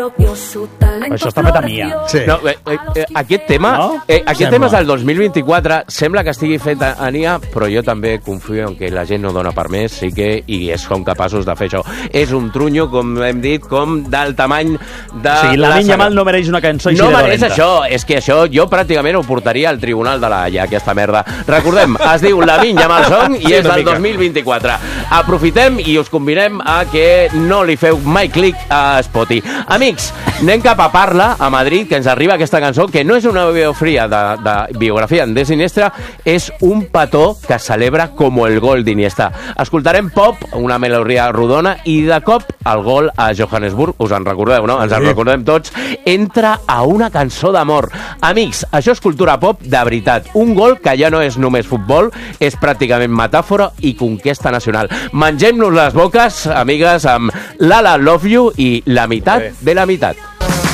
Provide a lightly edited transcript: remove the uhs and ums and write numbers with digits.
Això està fet a Mia. Sí. No, aquest tema, No? aquest Sembla. tema és del 2024, sembla que estigui fet a Nia, però jo també confio en que la gent no dona per més, sí que, i som capaços de fer això. És un trunyo, com hem dit, com del tamany de... O sigui, la Lamine Yamal no mereix una cançó així no de mereix dolenta. això, és que això jo pràcticament ho portaria al tribunal de la Haia, aquesta merda. Recordem, es diu Lamine Yamal Song i Sí, és una del mica. 2024. Aprofitem i us convidem a que no li feu mai clic a Spotify. Amics, anem cap a Parla, a Madrid, que ens arriba aquesta cançó, que no és una biografia de biografia de Iniesta, és un petó que celebra com el gol d'Iniesta. Escoltarem pop, una melodia rodona, i de cop el gol a Johannesburg, us en recordeu, no? Ens en recordem tots, entra a una cançó d'amor. Amics, això és cultura pop de veritat. Un gol que ja no és només futbol, és pràcticament metàfora i conquesta nacional. Mengem-nos les boques, amigues, amb Lala Love You i La meitat de la meitat.